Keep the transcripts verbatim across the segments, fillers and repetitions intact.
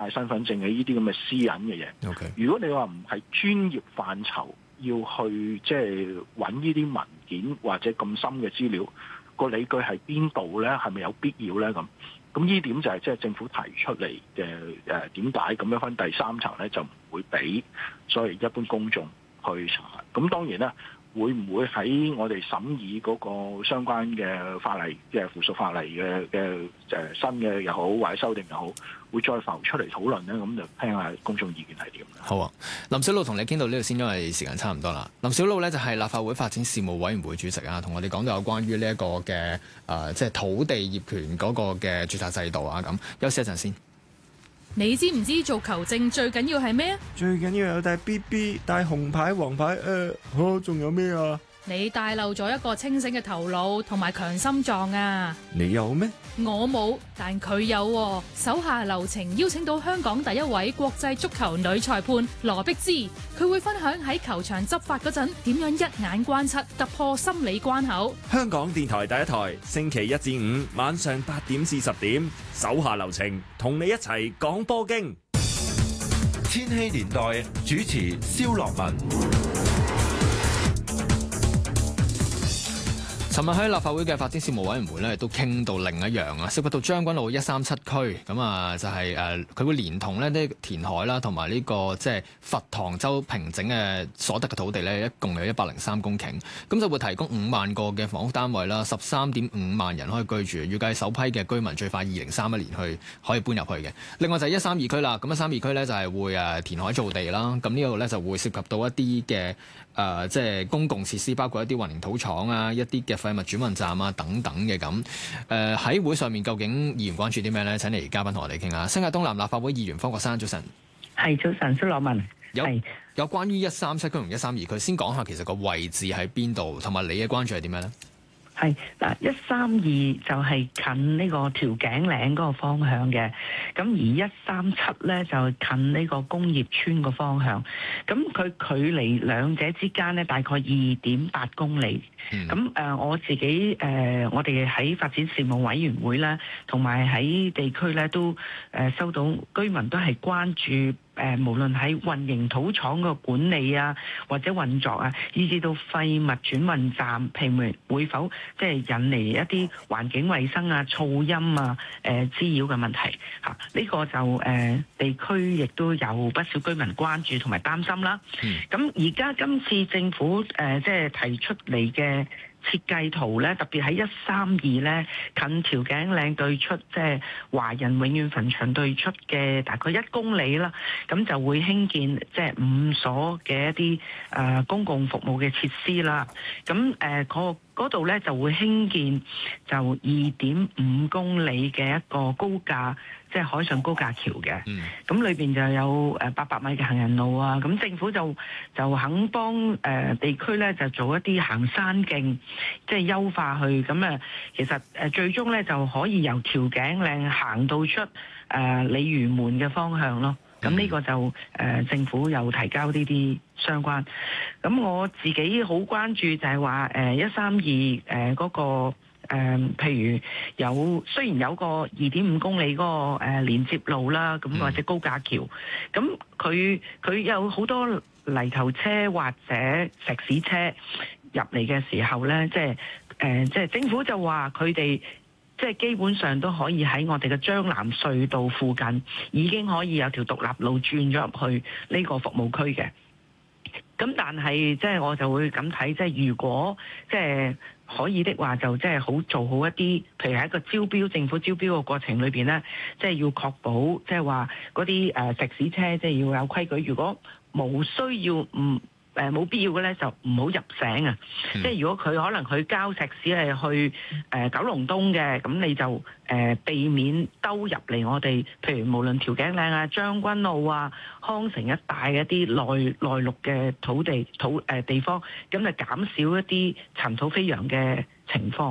買身份證嘅呢啲咁嘅私隱嘅嘢。 Okay. 如果你話唔係專業範疇，要去即係揾呢啲文件或者咁深嘅資料，個理據係邊度咧？係咪有必要咧？咁咁呢點就係即係政府提出嚟嘅誒點解咁樣分第三層咧，就唔會俾所謂一般公眾去查。咁當然啦。會唔會喺我哋審議嗰個相關嘅法例嘅附屬法例嘅嘅誒新嘅又好或者修訂又好，會再浮出嚟討論咧？咁就聽下公眾意見係點。 好啊，林筱魯同你傾到呢度先，因為時間差唔多啦。林筱魯咧就係立法會發展事務委員會主席啊，同我哋講到有關於呢一個嘅誒、呃、即係土地業權嗰個嘅註冊制度啊。咁休息一陣先。 你知唔知做球證最緊要係咩啊？ 最緊要有帶 B B、帶紅牌、黃牌，誒、呃，仲有咩啊？ 你帶漏咗一個清醒嘅頭腦同埋強心臟啊！ 你有咩？ 我冇，但佢有喎。手下留情，邀請到香港第一位國際足球女裁判羅碧芝，佢會分享喺球場執法嗰陣點樣一眼關七，突破心理關口。 香港電台第一台，星期一至五晚上八點至十點，手下留情，同你一齊講波經。 千禧年代主持蕭樂文。 尋日喺立法會嘅發展事務委員會咧，都傾到另一樣啊，涉及到將軍澳一三七區，咁啊就係誒佢會連同咧啲填海啦，同埋呢個即係佛堂洲平整嘅所得嘅土地咧，一共有一百零三公頃，咁就會提供五萬個嘅房屋單位啦，十三點五萬人可以居住，預計首批嘅居民最快二零三一年去可以搬入去嘅。另外就係一三二區啦，咁一三二區咧就係會誒填海造地啦，咁呢度咧就會涉及到一啲嘅誒即係公共設施，包括一啲混凝土廠啊，一啲嘅廢物轉運站啊等等嘅咁，誒喺會上面究竟議員關注啲咩咧？請嚟嘉賓同我哋傾下。新界東南立法會議員方國珊，早晨。 係早晨，蘇羅文。 有有關於一三七區同一三二區，先講下其實個位置喺邊度，同埋你嘅關注係點樣咧？ 係嗱，一三二就係近呢個調景嶺嗰個方向嘅，咁而一三七咧就近呢個工業村個方向，咁佢距離兩者之間咧大概二點八公里。咁誒、嗯呃、我自己誒、呃、我哋喺發展事務委員會咧，同埋喺地區咧都誒、呃、收到居民都係關注誒、呃，無論喺混凝土廠個管理啊，或者運作啊，以至到廢物轉運站，譬如會否即係引嚟一啲環境衛生啊、噪音啊、誒滋擾嘅問題嚇，呢、啊這個就誒、呃、地區亦都有不少居民關注同埋擔心啦。咁而家今次政府誒、呃、即係提出嚟嘅設計圖咧，特別喺一三二咧，近調景嶺對出，即係華人永遠墳場對出嘅大概一公里啦，咁就會興建即係五所嘅一啲誒、呃、公共服務嘅設施啦。咁誒嗰嗰度咧就會興建就二點五公里嘅一個高架，即係海上高架橋嘅。咁裏邊就有誒八百米嘅行人路啊。咁政府就就肯幫誒、呃、地區咧就做一啲行山徑，即係優化去。咁啊，其實誒最終咧就可以由調景嶺行到出誒鯉魚門嘅方向咯。咁呢個就誒、呃、政府有提交呢啲相關。咁我自己好關注就係話誒一三二誒嗰個誒、呃，譬如有雖然有個二點五公里嗰、那個誒、呃、連接路啦，咁或者高架橋，咁佢佢有好多泥頭車或者石屎車入嚟嘅時候咧，即係誒即係政府就話佢哋。即係基本上都可以喺我哋嘅將藍隧道附近，已經可以有條獨立路轉咗入去呢個服務區嘅。咁但係即係我就會咁睇，即係如果即係可以的話，就即係好做好一啲，譬如喺一個招標政府招標嘅過程裏邊咧，即係要確保即係話嗰啲誒石屎車即係要有規矩。如果冇需要唔誒冇必要嘅咧，就唔好入城啊！嗯、即係如果佢可能佢交石屎係去誒、呃、九龍東嘅，咁你就誒、呃、避免兜入嚟我哋，譬如無論調景嶺啊、將軍澳啊、康城一帶一啲內內陸嘅土地土誒、呃、地方，咁就減少一啲塵土飛揚嘅情況咯。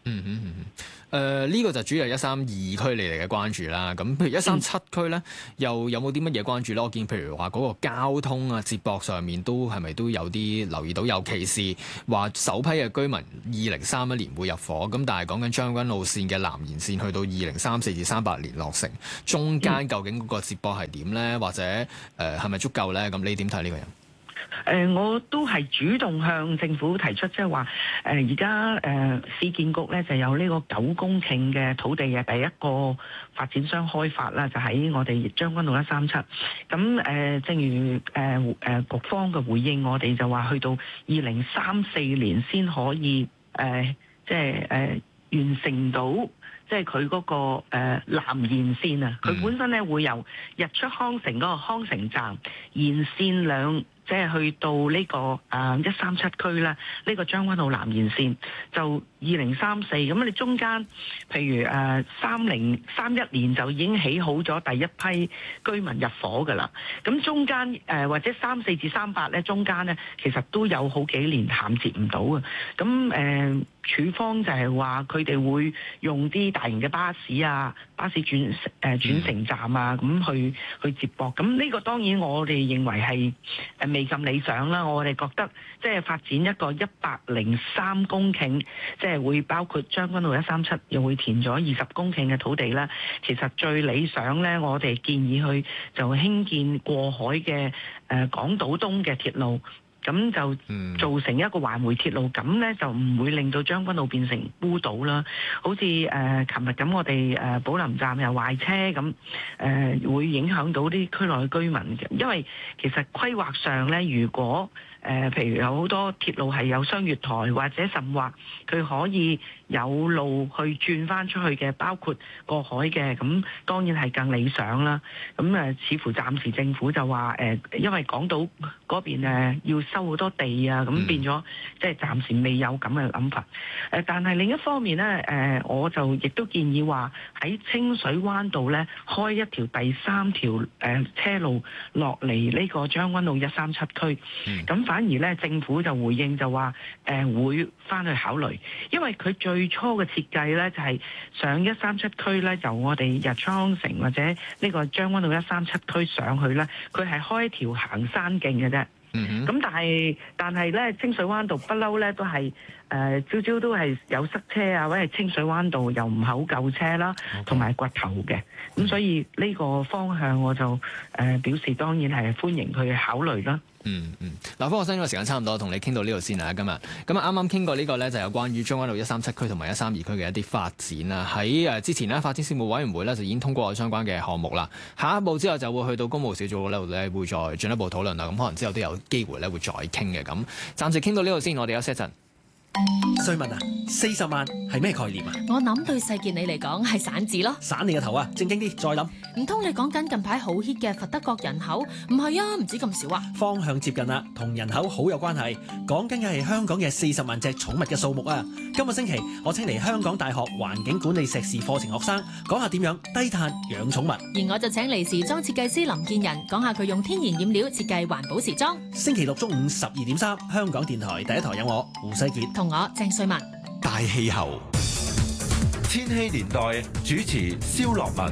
嗯嗯嗯。誒、呃、呢、這個就主要係一三二區你哋嘅關注啦。咁譬如一三七區咧，嗯、又有冇啲乜嘢關注咧？我見譬如話嗰個交通啊、接駁上面都係咪都有啲留意到？尤其是話首批嘅居民二零三一年會入伙，咁但係講緊將軍澳線嘅南延線去到二零三四至三八年落成，中間究竟嗰個接駁係點咧？或者誒係咪足夠咧？咁你點睇呢個人？ 誒、呃，我都係主動向政府提出，即係話誒，而家誒市建局咧就有呢個九公頃嘅土地嘅第一個發展商開發啦，就喺我哋將軍澳一三七。咁誒、呃，正如誒誒、呃、局方嘅回應，我哋就話去到二零三四年先可以誒、呃，即係誒、呃、完成到，即係佢嗰個誒、呃、南延線啊。佢本身咧會由日出康城嗰個康城站延線兩。即係去到呢、這個誒一三七區咧，呢、這個將軍澳南延線就二零三四咁，你中間譬如誒三零三一年就已經起好咗第一批居民入伙㗎啦。咁中間誒、呃、或者三四至三八咧，中間咧其實都有好幾年銜接唔到嘅。咁誒、呃、處方就係話佢哋會用啲大型嘅巴士啊、巴士轉誒、呃、轉乘站啊咁去去接駁。咁呢個當然我哋認為係誒未咁理想啦，我哋覺得即係發展一個一百零三公頃，即係會包括將軍澳一三七，又會填咗二十公頃嘅土地啦。其實最理想咧，我哋建議去就興建過海嘅誒、呃、港島東嘅鐵路。咁就造成一個環迴鐵路，咁咧就唔會令到將軍澳變成孤島啦。好似誒琴日咁，我哋誒寶林站又壞車，咁誒、呃、會影響到啲區內居民嘅。因為其實規劃上咧，如果誒、呃、譬如有好多鐵路係有雙月台，或者甚或佢可以有路去轉翻出去嘅，包括過海嘅，咁當然係更理想啦。咁誒、呃，似乎暫時政府就話誒、呃，因為港島嗰邊誒要收好多地啊，咁變咗即係暫時未有咁嘅諗法。誒、呃，但係另一方面咧，誒、呃，我就亦都建議話喺清水灣道咧開一條第三條誒、呃、車路落嚟呢個將軍澳一三七區，咁反而咧，政府就回應就話誒、呃、會翻去考慮，因為佢最初嘅設計咧就係、是、上一三七區咧，由我哋日出康城或者呢個將軍澳一三七區上去咧，佢係開一條行山徑嘅啫。咁、mm hmm. 但係但係咧，清水灣道不嬲咧都係誒朝朝都係有塞車啊，或者清水灣道又唔係好夠車啦，同埋掘頭嘅。咁所以呢個方向我就誒、呃、表示當然係歡迎佢考慮啦。 嗯嗯，嗱，方學生呢個時間差唔多，同你傾到呢度先啦，今日咁啊，啱啱傾過呢個咧，就有關於將軍澳一三七區同埋一三二區嘅一啲發展啦。喺誒之前呢，發展事務委員會咧就已經通過相關嘅項目啦。下一步之後就會去到公務小組嗰度咧，會再進一步討論啦。咁可能之後都有機會咧會再傾嘅。咁暫時傾到呢度先，我哋休息一陣。 瑞文啊，四十萬係咩概念啊？ 我諗對細傑你嚟講係散紙咯。 散你個頭啊！正經啲，再諗。 唔通你講緊近排好 hit 嘅佛得角人口？唔係啊，唔止咁少啊。 方向接近啦，同人口好有關係。講緊嘅係香港嘅四十萬隻寵物嘅數目啊！今個星期我請嚟香港大學環境管理碩士課程學生講下點樣低碳養寵物。 而我就請嚟時裝設計師林建仁講下佢用天然染料設計環保時裝。 星期六中午十二點三，香港電台第一台有我胡世傑同我鄭瑞文。 大氣候，千禧年代主持蕭樂文。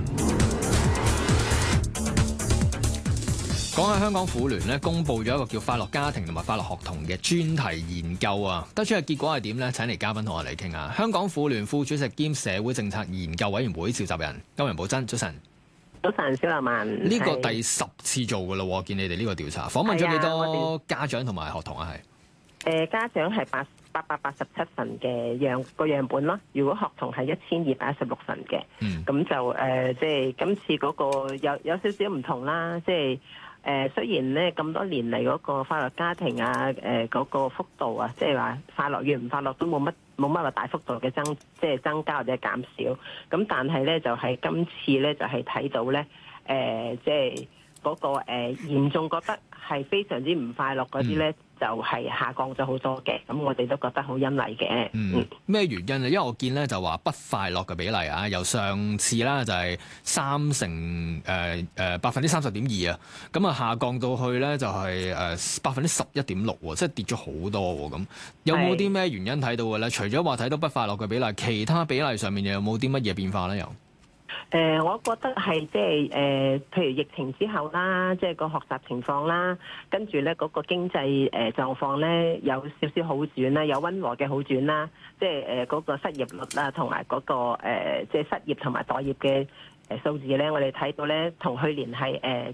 講下香港婦聯咧，公布咗一個叫快樂家庭同埋快樂學童嘅專題研究啊，得出嘅結果係點呢？請嚟嘉賓同我哋傾下。香港婦聯副主席兼社會政策研究委員會召集人歐陽寶珍，早晨。 早晨，蕭樂文。 呢個第十次做噶啦，見你哋呢個調查，訪問咗幾多家長同埋學童啊？係誒、呃，家長係八八百八十七份嘅樣個樣本咯。如果學童係一千二百一十六份嘅，咁、嗯、就誒、呃，即係今次嗰個有有少少唔同啦。即係誒、呃，雖然咧咁多年嚟嗰個快樂家庭啊，誒、呃、嗰、那個幅度啊，即係話快樂與唔快樂都冇乜冇乜話大幅度嘅增，即係增加或者減少。咁但係咧就係、是、今次咧就係、是、睇到咧，誒、呃、即係嗰、那個誒、呃、嚴重覺得係非常之唔快樂嗰啲咧。嗯就係下降咗好多嘅，咁我哋都覺得好欣慰嘅。 嗯，咩原因啊？因為我見咧就話不快樂嘅比例啊，由上次啦就係三成誒誒百分之三十點二啊，咁啊下降到去咧就係誒百分之十一點六喎，即係跌咗好多喎。咁有冇啲咩原因睇到嘅咧？除咗話睇到不快樂嘅比例，其他比例上面又有冇啲乜嘢變化咧？又？ 誒、呃，我覺得係即係誒，譬如疫情之後啦，即係個學習情況啦，跟住咧嗰個經濟誒狀況咧有少少好轉啦，有溫和嘅好轉啦，即係誒嗰個失業率啦，同埋嗰個誒即係失業同埋待業嘅誒數字咧，我哋睇到咧同去年係誒